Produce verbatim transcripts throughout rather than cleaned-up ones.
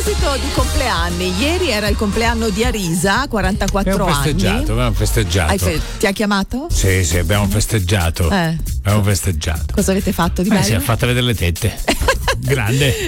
proposito di compleanni, ieri era il compleanno di Arisa, quarantaquattro abbiamo festeggiato, anni. Abbiamo festeggiato. Hai fe- ti ha chiamato? Sì, sì, abbiamo festeggiato. Eh. Abbiamo festeggiato. Cosa avete fatto di Eh, bello? si è fatta vedere le tette. Grande.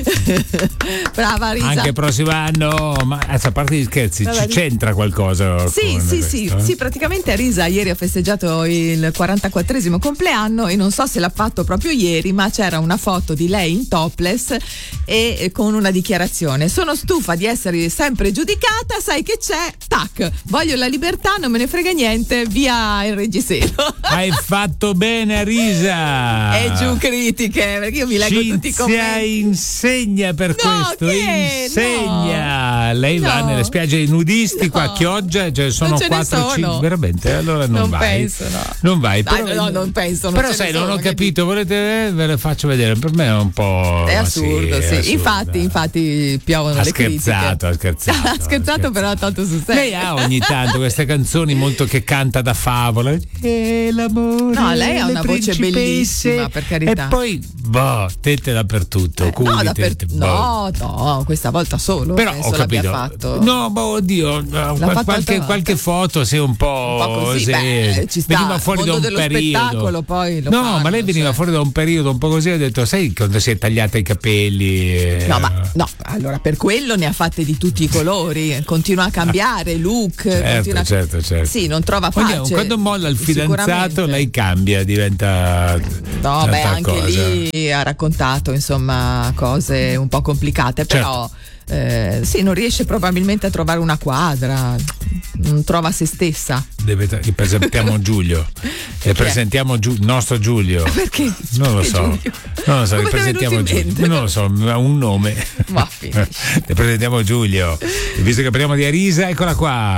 Brava Arisa. Anche il prossimo anno, ma a parte gli scherzi, Vabbè, ci c'entra qualcosa? Sì, con sì, questo, sì, eh? sì, praticamente Arisa ieri ha festeggiato il quarantaquattresimo compleanno e non so se l'ha fatto proprio ieri, ma c'era una foto di lei in topless e con una dichiarazione: sono stufa di essere sempre giudicata, sai che c'è? Tac, voglio la libertà, non me ne frega niente, via il reggiseno. Hai fatto bene, Arisa. E giù critiche, perché io mi leggo Cinzia tutti i commenti. insegna per No, questo, che? insegna. No. Lei va No. nelle spiagge nudisti No. qua a Chioggia, cioè sono Non ce ne quattro cinque, sono. veramente? Allora non, Non vai. penso, no. Non vai. Dai, Però, no, non penso, non però ce ne sai, non sono, ho che capito, volete ve le faccio vedere, per me è un po' È ma assurdo, sì, sì. è assurdo. Infatti, infatti piovono Ha le scherzato, critiche. ha scherzato, ha ha scherzato, però ha tolto sul serio. Lei ha ogni tanto queste canzoni molto che canta da favola. E l'amore. No, lei ha le una voce principesse. bellissima, per carità. E poi, boh, tette dappertutto. Eh, culi, no, daper- tette, boh. no, no, questa volta solo. Però penso ho capito. l'abbia fatto. No, boh, oddio, no, qual- fatto qualche, altre volte. qualche foto sei un po', Un po' così, sì, beh, ci sta, veniva fuori il da mondo un dello periodo. spettacolo poi lo no, fanno, ma lei veniva cioè. fuori da un periodo un po' così, ho detto, sai quando si è tagliata i capelli? eh, No, ma no, allora per quello ne ha fatte di tutti i colori, continua a cambiare look, Certo, continua a- certo, certo. Sì, non trova Oddio, pace. quando molla il fidanzato sicuramente. lei cambia, diventa No, un'altra beh, anche cosa. lì ha raccontato insomma cose un po' complicate, però eh, sì, non riesce probabilmente a trovare una quadra, non trova se stessa. Deve, presentiamo Giulio e presentiamo Giu- il nostro Giulio. Perché? Non lo Perché so, Giulio? non lo so, Come ti è ripresentiamo venuto in Giulio. mente? Non lo so, ha un nome. Ma finisci. Le presentiamo Giulio. Visto che parliamo di Arisa, eccola qua.